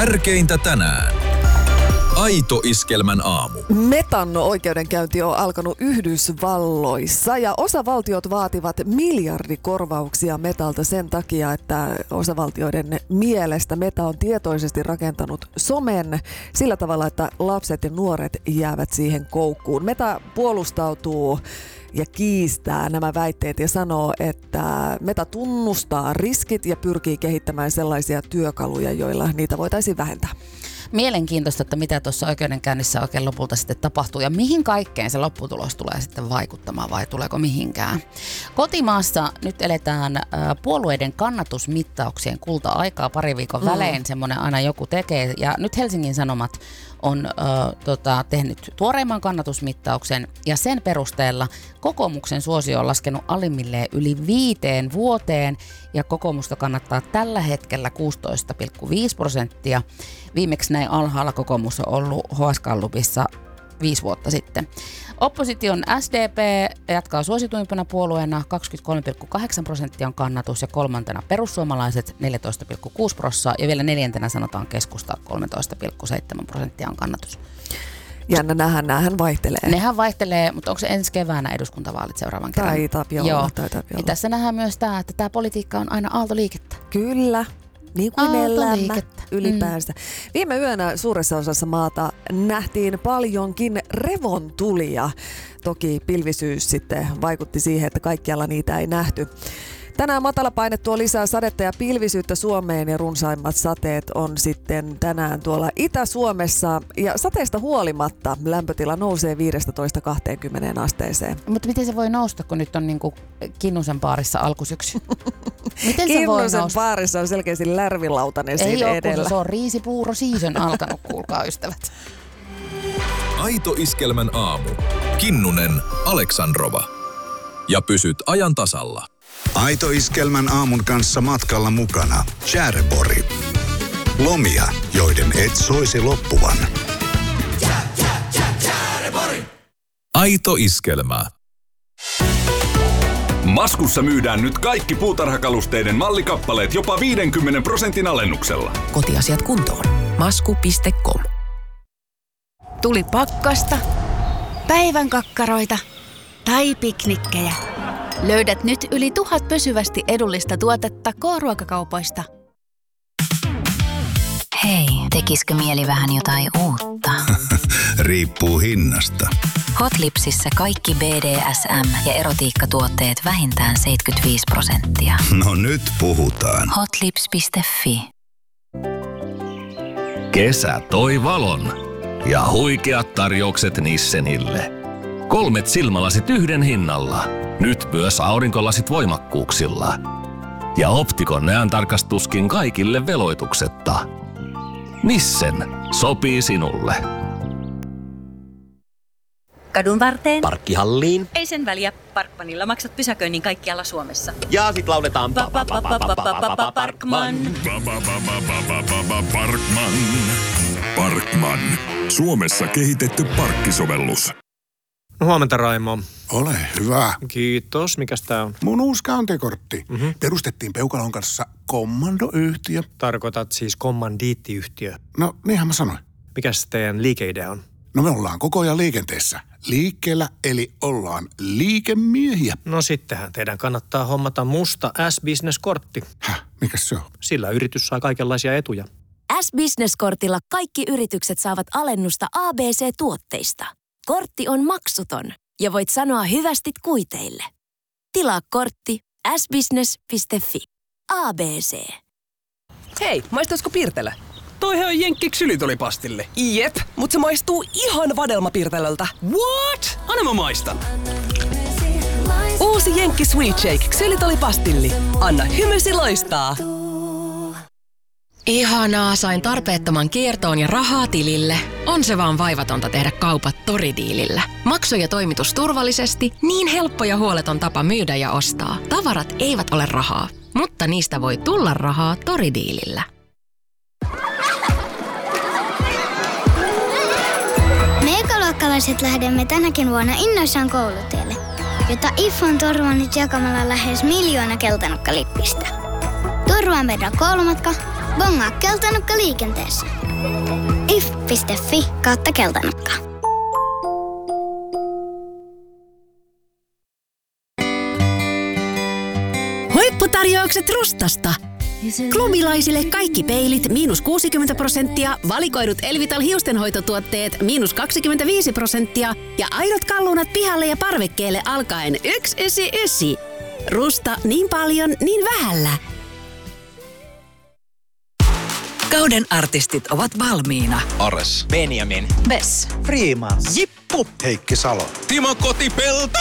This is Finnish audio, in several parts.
Tärkeintä tänään. Aito Iskelmän aamu. Metan oikeudenkäynti on alkanut Yhdysvalloissa ja osavaltiot vaativat miljardikorvauksia Metalta sen takia, että osavaltioiden mielestä Meta on tietoisesti rakentanut somen sillä tavalla, että lapset ja nuoret jäävät siihen koukkuun. Meta puolustautuu ja kiistää nämä väitteet ja sanoo, että Meta tunnustaa riskit ja pyrkii kehittämään sellaisia työkaluja, joilla niitä voitaisiin vähentää. Mielenkiintoista, että mitä tuossa oikeudenkäynnissä oikein lopulta sitten tapahtuu ja mihin kaikkeen se lopputulos tulee sitten vaikuttamaan vai tuleeko mihinkään. Kotimaassa nyt eletään puolueiden kannatusmittauksien kulta-aikaa pari viikon välein, semmoinen aina joku tekee ja nyt Helsingin Sanomat on tehnyt tuoreimman kannatusmittauksen ja sen perusteella kokoomuksen suosio on laskenut alimmilleen yli 5 vuoteen ja kokoomusta kannattaa tällä hetkellä 16,5%. Viimeksi näin alhaalla kokoomus on ollut HS-gallupissa 5 vuotta sitten. Opposition SDP jatkaa suosituimpana puolueena 23,8% on kannatus ja kolmantena perussuomalaiset 14,6% ja vielä neljäntenä sanotaan keskusta 13,7% on kannatus. Jännä, näähän vaihtelee. Nehän vaihtelee, mutta onko se ensi keväänä eduskuntavaalit seuraavan kerran? Taitaapi olla. Ja tässä nähdään myös tämä, että tämä politiikka on aina aaltoliikettä. Kyllä. Niin kuin elämä ylipäänsä. Viime yönä suuressa osassa maata nähtiin paljonkin revontulia. Toki pilvisyys sitten vaikutti siihen, että kaikkialla niitä ei nähty. Tänään matalapaine tuo lisää sadetta ja pilvisyyttä Suomeen ja runsaimmat sateet on sitten tänään tuolla Itä-Suomessa. Ja sateesta huolimatta lämpötila nousee 15-20 asteeseen. Mutta miten se voi nousta, kun nyt on niinku Kinnusen baarissa alkusyksy? Miten se voi Kinnusen nousta? baarissa on selkeästi lärvilautanen siinä edellä. Ei ole, se on riisipuuro season alkanut, kuulkaa ystävät. Aito Iskelmän aamu. Kinnunen, Aleksandrova. Ja pysyt ajan tasalla. Aito Iskelmän aamun kanssa matkalla mukana Chäärebori. Lomia, joiden et soisi loppuvan. Aito Iskelmä. Maskussa myydään nyt kaikki puutarhakalusteiden mallikappaleet jopa 50% alennuksella. Kotiasiat kuntoon. Masku.com. Tuli pakkasta, päivän kakkaroita tai piknikkejä. Löydät nyt yli 1000 pysyvästi edullista tuotetta K-ruokakaupoista. Hei, tekisikö mieli vähän jotain uutta? Riippuu hinnasta. Hotlipsissä kaikki BDSM- ja erotiikkatuotteet vähintään 75%. No nyt puhutaan. Hotlips.fi. Kesä toi valon ja huikeat tarjoukset Nissenille. 3 silmälasit yhden hinnalla. Nyt myös aurinkolasit voimakkuuksilla. Ja Optikon näöntarkastuskin kaikille veloituksetta. Nissen sopii sinulle. Kadun varteen. Parkkihalliin. Ei sen väliä. Parkmanilla maksat pysäköinnin kaikkialla Suomessa. Ja sit lauletaan Parkman. Parkman. Parkman. Suomessa kehitetty parkkisovellus. No, huomenta, Raimo. Ole hyvä. Kiitos. Mikäs tää on? Mun uusi käyntikortti. Perustettiin Peukalon kanssa kommandoyhtiö. Tarkoitat siis kommandiittiyhtiö? No, niinhän mä sanoin. Mikäs teidän liikeidea on? No me ollaan koko ajan liikenteessä. Liikkeellä, eli ollaan liikemiehiä. No sittenhän teidän kannattaa hommata musta S-Business-kortti. Häh? Mikäs se on? Sillä yritys saa kaikenlaisia etuja. S-Business-kortilla kaikki yritykset saavat alennusta ABC-tuotteista. Kortti on maksuton ja voit sanoa hyvästit kuiteille. Tilaa kortti sbusiness.fi. ABC. Hei, maistaisiko Pirtelö? Toihan on Jenkki ksylitolipastille. Jep, mut se maistuu ihan vadelmapirtelöltä. What? Anna mä maistan. Uusi Jenkki Sweet Shake ksylitolipastilli. Anna hymysi loistaa. Ihanaa, sain tarpeettoman kiertoon ja rahaa tilille. On se vaan vaivatonta tehdä kaupat Toridiilillä. Maksu ja toimitus turvallisesti, niin helppo ja huoleton tapa myydä ja ostaa. Tavarat eivät ole rahaa, mutta niistä voi tulla rahaa Toridiilillä. Me ekaluokkalaiset lähdemme tänäkin vuonna innoissaan koulutielle, jota IF on turvannut jakamalla lähes 1 000 000 keltanukkalippistä. Turvaa meidän koulumatka Bongaa Keltanokka liikenteessä. if.fi/Keltanokka. Huipputarjoukset Rustasta. Klubilaisille kaikki peilit -60%, valikoidut Elvital hiustenhoitotuotteet -25% ja aidot kalunat pihalle ja parvekkeelle alkaen 199. Rusta niin paljon, niin vähällä. Kauden artistit ovat valmiina. Ares, Benjamin, Bess, Freeman, Jippu, Heikki Salo, Timo Kotipelto,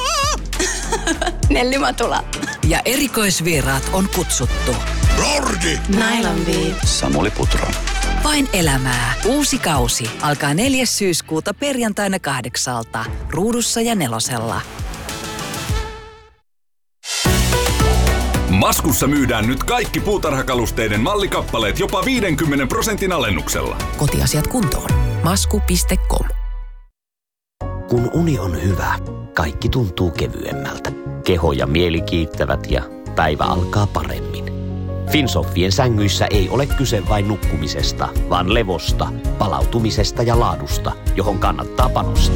Nelli Matula ja erikoisvieraat on kutsuttu. Lordi, Nylon Beat, Samuli Putro. Vain elämää. Uusi kausi alkaa 4. syyskuuta perjantaina 8:00 Ruudussa ja Nelosella. Maskussa myydään nyt kaikki puutarhakalusteiden mallikappaleet jopa 50% alennuksella. Kotiasiat kuntoon. Masku.com. Kun uni on hyvä, kaikki tuntuu kevyemmältä. Keho ja mieli kiittävät ja päivä alkaa paremmin. Finsofien sängyissä ei ole kyse vain nukkumisesta, vaan levosta, palautumisesta ja laadusta, johon kannattaa panostaa.